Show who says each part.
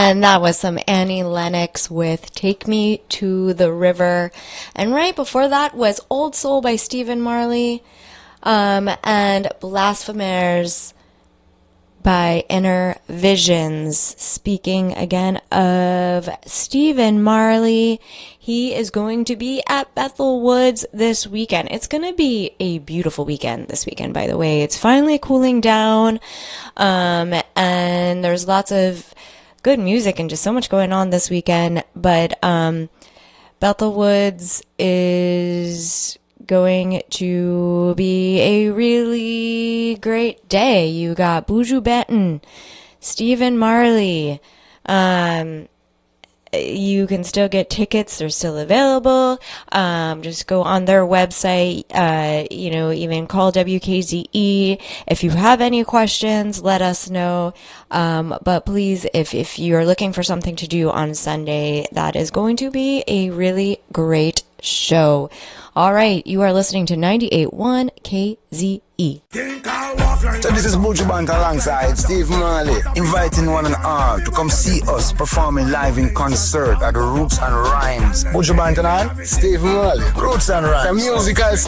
Speaker 1: And that was some Annie Lennox with Take Me to the River. And right before that was Old Soul by Stephen Marley, and Blasphemers by Inner Visions. Speaking again of Stephen Marley, he is going to be at Bethel Woods this weekend. It's going to be a beautiful weekend this weekend, by the way. It's finally cooling down, and there's lots of good music and just so much going on this weekend. But Bethel Woods is going to be a really great day. You got Buju Benton, Stephen Marley. You can still get tickets. They're still available. Just go on their website, even call WKZE. If you have any questions, let us know. But please, if you're looking for something to do on Sunday, that is going to be a really great show. All right, you are listening to 98.1 KZE.
Speaker 2: So this is Buju Banton alongside Steve Marley, inviting one and all to come see us performing live in concert at the Roots and Rhymes. Buju Banton and Steve Marley, Roots and Rhymes, a musical